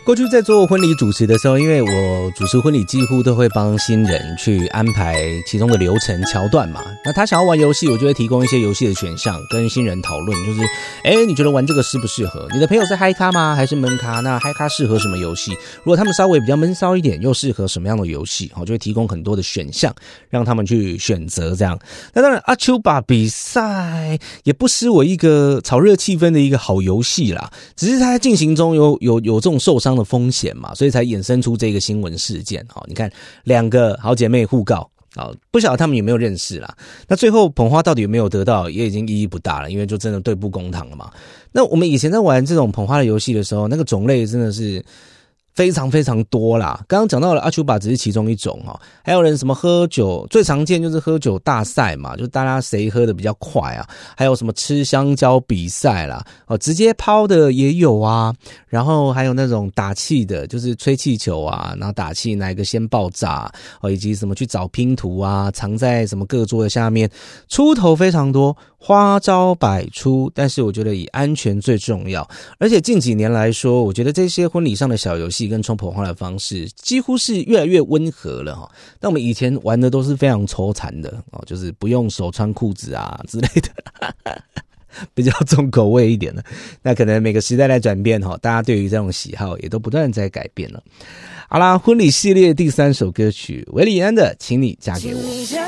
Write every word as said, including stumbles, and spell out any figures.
过去在做婚礼主持的时候，因为我主持婚礼几乎都会帮新人去安排其中的流程桥段嘛，那他想要玩游戏，我就会提供一些游戏的选项跟新人讨论，就是诶你觉得玩这个适不适合？你的朋友是嗨咖吗？还是闷咖？那嗨咖适合什么游戏？如果他们稍微比较闷骚一点，又适合什么样的游戏？我就会提供很多的选项让他们去选择这样。那当然阿丘巴比赛也不失我一个炒热气氛的一个好游戏啦，只是它在进行中有有有这种受伤的风险嘛，所以才衍生出这个新闻事件。好，你看两个好姐妹互告，好，不晓得他们有没有认识啦。那最后捧花到底有没有得到，也已经意义不大了，因为就真的对簿公堂了嘛。那我们以前在玩这种捧花的游戏的时候，那个种类真的是非常非常多啦。刚刚讲到了阿丘巴只是其中一种哦，还有人什么喝酒，最常见就是喝酒大赛嘛，就大家谁喝的比较快啊。还有什么吃香蕉比赛啦，哦，直接抛的也有啊。然后还有那种打气的，就是吹气球啊，然后打气哪一个先爆炸哦，以及什么去找拼图啊，藏在什么各桌的下面，出头非常多，花招百出。但是我觉得以安全最重要，而且近几年来说，我觉得这些婚礼上的小游戏跟冲捧花的方式几乎是越来越温和了哈。但我们以前玩的都是非常抽残的哦，就是不用手穿裤子啊之类的比较重口味一点的。那可能每个时代在转变哈，大家对于这种喜好也都不断在改变了。好啦，婚礼系列第三首歌曲，韦礼安的《请你嫁给我》。